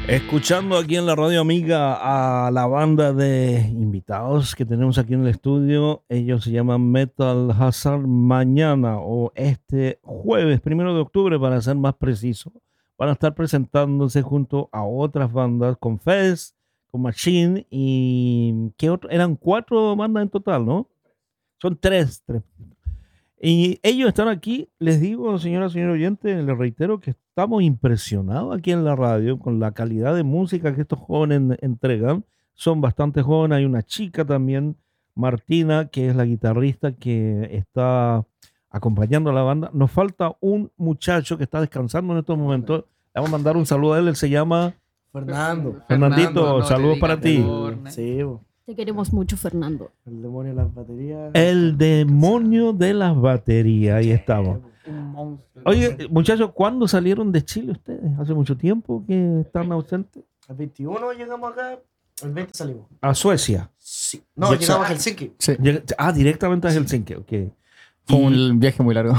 Escuchando aquí en la radio amiga a la banda de invitados que tenemos aquí en el estudio. Ellos se llaman Metal Hazard. Mañana o este jueves, 1 de octubre, para ser más preciso, van a estar presentándose junto a otras bandas, con Fez, con Machine y ¿qué otro? Eran 4 bandas en total, ¿no? Son tres. Y ellos están aquí, les digo, señora, señor oyente, les reitero que estamos impresionados aquí en la radio con la calidad de música que estos jóvenes entregan. Son bastante jóvenes, hay una chica también, Martina, que es la guitarrista que está acompañando a la banda. Nos falta un muchacho que está descansando en estos momentos. Le vamos a mandar un saludo a él se llama Fernando. Fernandito, no, saludos te para digas ti. por- Sí, bo. Te queremos mucho, Fernando. El demonio de las baterías. El demonio de las baterías, ahí estamos. Un monstruo. Oye, muchachos, ¿cuándo salieron de Chile ustedes? ¿Hace mucho tiempo que están ausentes? El 21 llegamos acá, el 20 salimos. A Suecia. Sí. No, llegamos a Helsinki. Sí, Directamente a Helsinki, ok. fue Y, un viaje muy largo.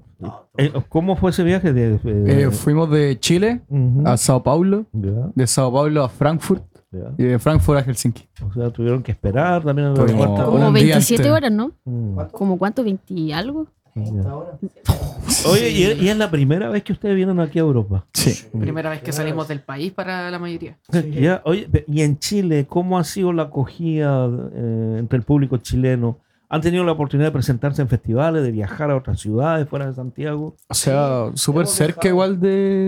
¿Cómo fue ese viaje? Fuimos de Chile Ujú. a Sao Paulo, Ya, de Sao Paulo a Frankfurt ya. y de Frankfurt a Helsinki. O sea, tuvieron que esperar también en el Tuvimos- aeropuerto. Como un día 27 entero. horas, ¿no? Mm, ¿Cuánto? ¿Como cuánto? ¿20 y algo? ya. Ahora. Oye, y es la primera vez que ustedes vienen aquí a Europa. Sí. Primera vez que salimos del país para la mayoría. Ya, oye, y en Chile, ¿cómo ha sido la acogida entre el público chileno? ¿Han tenido la oportunidad de presentarse en festivales, de viajar a otras ciudades fuera de Santiago? O sea, súper hemos cerca viajado. igual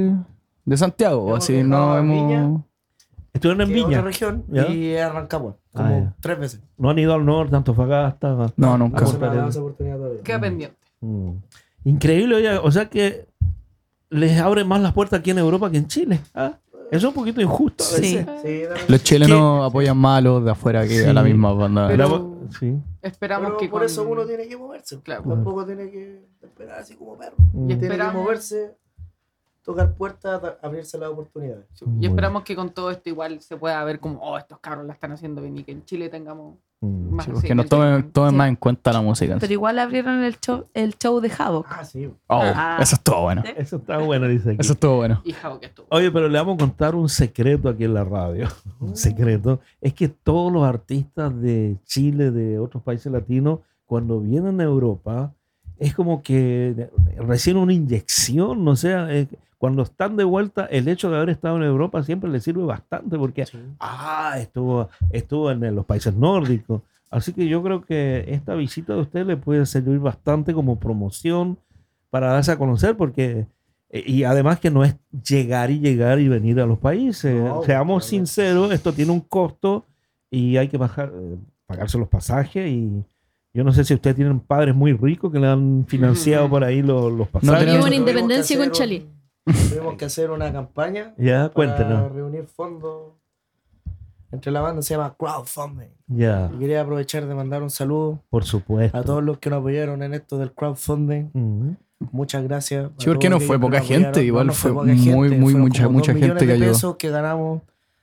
de Santiago. Hemos Así viajado no a Viña. hemos... Estuvieron en Que es otra Viña. región ¿Ya? y a Rancagua. Como Ah, ya. 3 veces. No han ido al norte, Antofagasta. No, No nunca. se me ha dado esa oportunidad todavía. Queda pendiente. Mm. Increíble, oye, o sea que les abre más las puertas aquí en Europa que en Chile. ¿Ah? Eso es un poquito injusto. a veces. Sí, dale. Los chilenos apoyan más a los de afuera que a la Sí. misma banda. Pero- Sí. Esperamos Pero que por con- eso uno tiene que moverse. Claro. Tampoco tiene que esperar así como perro. Mm. Y Tiene que esperamos- moverse, tocar puertas, abrirse las oportunidades. Y esperamos que con todo esto igual se pueda ver como, oh, estos cabros la están haciendo bien y que en Chile tengamos Mm. más Sí, porque así, nos tomen Sí. más en cuenta la música. Pero igual abrieron el show de Havoc. Ah, sí. Oh, Ah. eso estuvo bueno. Eso está bueno, dice aquí. Eso estuvo bueno. Y Javo que estuvo. Oye, pero le vamos a contar un secreto aquí en la radio. Un secreto. Es que todos los artistas de Chile, de otros países latinos, cuando vienen a Europa, es como que reciben una inyección, no sé, cuando están de vuelta, el hecho de haber estado en Europa siempre les sirve bastante porque, estuvo en los países nórdicos. Así que yo creo que esta visita de usted le puede servir bastante como promoción para darse a conocer porque... Y además que no es llegar y venir a los países. No, Seamos claro. sinceros, esto tiene un costo y hay que pagarse los pasajes. Y yo no sé si ustedes tienen padres muy ricos que le han financiado por ahí los pasajes. tenemos- Vivo en Tuvimos Independencia que con hacer Chalí. Tuvimos que hacer una campaña Ya, para cuéntenos. reunir fondos entre la banda, se llama crowdfunding. Ya, Y quería aprovechar de mandar un saludo por supuesto. a todos los que nos apoyaron en esto del crowdfunding. Mm. Muchas gracias. Sí, porque no fue poca gente, igual fue poca muy, gente, muy, fueron mucha- como mucha 2 gente millones que de ayudó. pesos que ganamos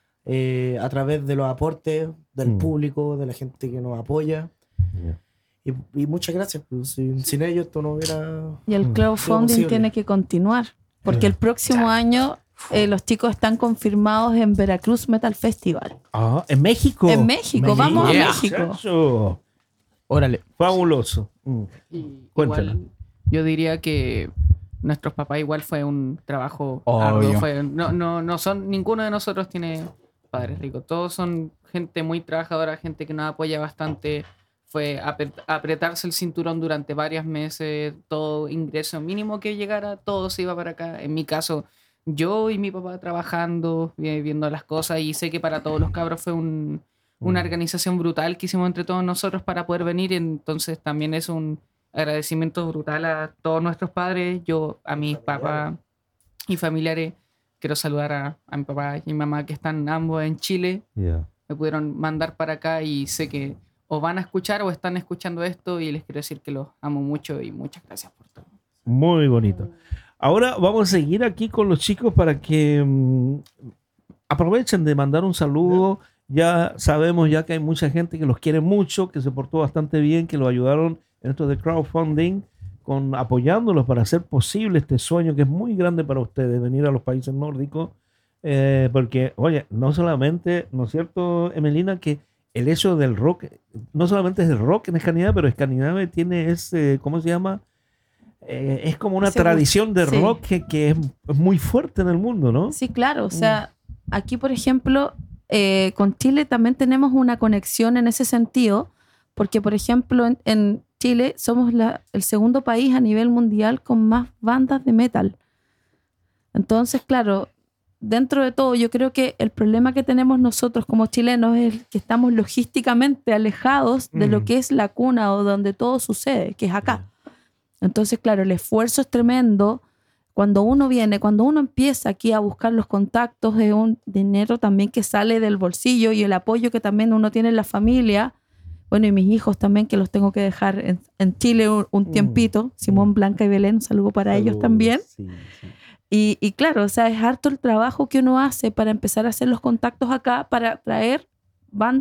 a través de los aportes del Mm. público, de la gente que nos apoya. Ya. Y muchas gracias. Pues, sin ellos esto no hubiera... Y el Mm. crowdfunding posible. tiene que continuar. Porque el próximo año los chicos están confirmados en Veracruz Metal Festival. Ah, en México. En México, vamos a Yeah. México. Muchacho. Órale. Fabuloso. Mm. Y Cuéntala. igual, yo diría que nuestros papás igual fue un trabajo Obvio. arduo. No son, ninguno de nosotros tiene padres ricos. Todos son gente muy trabajadora, gente que nos apoya bastante. Fue apretarse el cinturón durante varios meses, todo ingreso mínimo que llegara, todo se iba para acá. En mi caso, yo y mi papá trabajando, viendo las cosas, y sé que para todos los cabros fue una organización brutal que hicimos entre todos nosotros para poder venir. Entonces también es un agradecimiento brutal a todos nuestros padres, yo a mis papás y familiares. Quiero saludar a mi papá y mi mamá que están ambos en Chile. Ya. Me pudieron mandar para acá y sé que o van a escuchar o están escuchando esto y les quiero decir que los amo mucho y muchas gracias por todo. Muy bonito. Ahora vamos a seguir aquí con los chicos para que aprovechen de mandar un saludo. Ya sabemos ya que hay mucha gente que los quiere mucho, que se portó bastante bien, que lo ayudaron en esto de crowdfunding, apoyándolos para hacer posible este sueño que es muy grande para ustedes, venir a los países nórdicos. Porque, oye, no solamente, ¿no es cierto, Emelina, que el hecho del rock, no solamente es el rock en Escandinavia, pero Escandinavia tiene ese, ¿cómo se llama? Es como una Ese tradición de sí. rock que es muy fuerte en el mundo, ¿no? Sí, claro. O sea, aquí, por ejemplo, con Chile también tenemos una conexión en ese sentido, porque, por ejemplo, en Chile somos el segundo país a nivel mundial con más bandas de metal. Entonces, claro, dentro de todo, yo creo que el problema que tenemos nosotros como chilenos es que estamos logísticamente alejados de lo que es la cuna o donde todo sucede, que es acá. Entonces, claro, el esfuerzo es tremendo. Cuando uno empieza aquí a buscar los contactos, de un dinero también que sale del bolsillo y el apoyo que también uno tiene en la familia. Bueno, y mis hijos también, que los tengo que dejar en Chile un tiempito. Simón, Blanca y Belén, un saludo para ellos también. Sí, sí. Y claro, o sea, es harto el trabajo que uno hace para empezar a hacer los contactos acá, para traer bandas